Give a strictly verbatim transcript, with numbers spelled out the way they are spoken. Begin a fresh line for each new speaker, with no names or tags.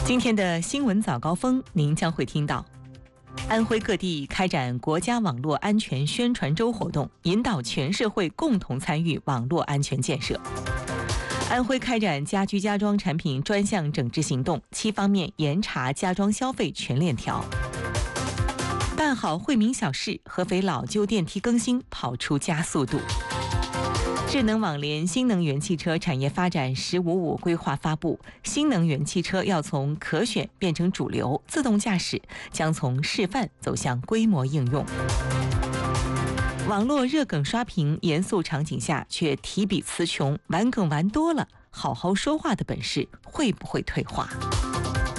今天的新闻早高峰，您将会听到：安徽各地开展国家网络安全宣传周活动，引导全社会共同参与网络安全建设；安徽开展家居家装产品专项整治行动，七方面严查家装消费全链条；办好惠民小事，合肥老旧电梯更新跑出加速度。智能网联新能源汽车产业发展“十五五”规划发布，新能源汽车要从可选变成主流，自动驾驶将从示范走向规模应用。网络热梗刷屏，严肃场景下却提笔词穷，玩梗玩多了，好好说话的本事会不会退化？